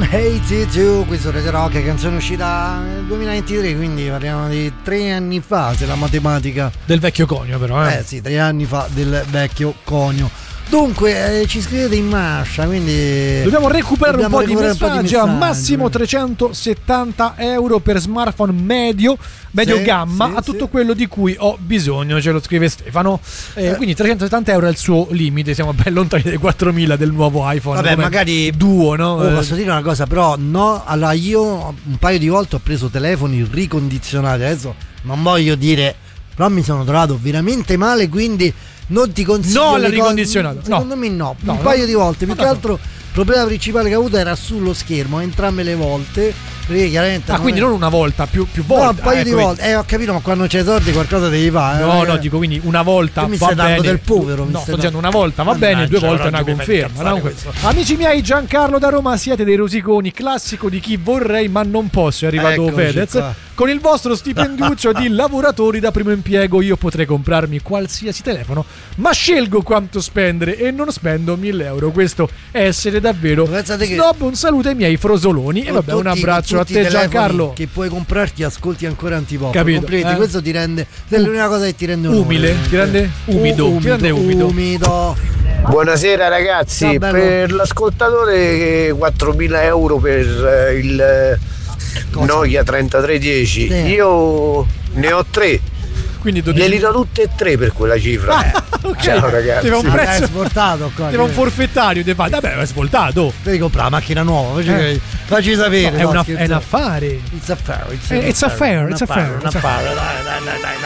1982, questo Radio Rock, canzone uscita nel 2023, quindi parliamo di 3 anni fa, se la matematica del vecchio conio, però sì, 3 anni fa del vecchio conio. Dunque ci scrivete in marcia, quindi dobbiamo recuperare un po' di messaggi. A massimo 370 euro per smartphone medio gamma, a tutto quello di cui ho bisogno, ce lo scrive Stefano. Quindi 370 euro è il suo limite, siamo ben lontani dai 4.000 del nuovo iPhone. Vabbè, magari Duo, no? Posso dire una cosa, però no, allora io un paio di volte ho preso telefoni ricondizionati, adesso non voglio dire, però mi sono trovato veramente male, quindi non ti consiglio. No, la ricondizionata. Secondo me no. Un paio di volte. Più che altro il problema principale che ho avuto era sullo schermo, entrambe le volte. Perché chiaramente. Quindi non una volta, più volte. No, un paio di volte. Ho capito, ma quando c'hai soldi qualcosa devi fare. No, dico, quindi una volta mi stai dando del povero. No, sto dicendo una volta va bene, 2 volte è una conferma. Amici miei, Giancarlo da Roma, siete dei rosiconi, classico di chi vorrei ma non posso. È arrivato Fedez. Con il vostro stipendiuccio di lavoratori da primo impiego io potrei comprarmi qualsiasi telefono, ma scelgo quanto spendere e non spendo 1.000 euro. Questo è essere davvero snob. Un saluto ai miei frosoloni e vabbè, un abbraccio a te, Giancarlo. Che puoi comprarti, ascolti ancora Antipop. Capito? Questo ti rende l'unica cosa che ti rende umile, ti rende umido. Buonasera ragazzi, per l'ascoltatore 4.000 euro per il Nokia 3310, io ne ho 3. Quindi glieli do tutte e 3 per quella cifra. Okay. Ciao ragazzi. Ti va un prezzo sportato qua. Ti va un forfettario, vabbè, è svoltato. Devi comprare la macchina nuova, facci sapere. No, è un affare. It's a fair. It's a fair. Dai.